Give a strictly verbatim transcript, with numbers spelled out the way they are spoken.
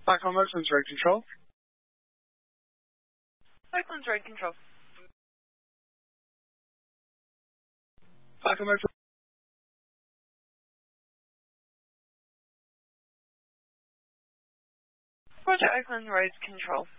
Cyclone Oakland's road control. Oakland's road control. Cyclone Oakland. Roger, Oakland road control.